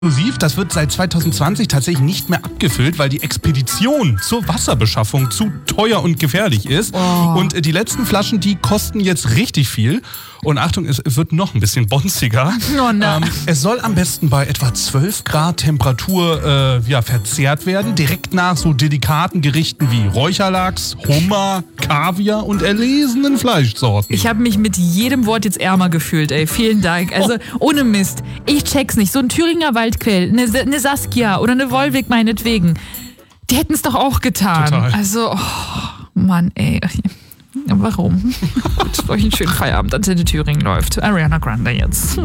Exklusiv, das wird seit 2020 tatsächlich nicht mehr abgefüllt, weil die Expedition zur Wasserbeschaffung zu teuer und gefährlich ist. Oh. Und die letzten Flaschen, die kosten jetzt richtig viel. Und Achtung, es wird noch ein bisschen bonziger. Oh nein. Es soll am besten bei etwa 12 Grad Temperatur verzehrt werden. Direkt nach so delikaten Gerichten wie Räucherlachs, Hummer, Kaviar und erlesenen Fleischsorten. Ich habe mich mit jedem Wort jetzt ärmer gefühlt, ey. Vielen Dank. Also, ohne Mist. Ich check's nicht. So ein Thüringer Waldquell, eine Saskia oder eine Wolwig meinetwegen. Die hätten es doch auch getan. Total. Also, Mann, ey. Warum? Gut, euch einen schönen Feierabend, als in Thüringen läuft. Ariana Grande jetzt.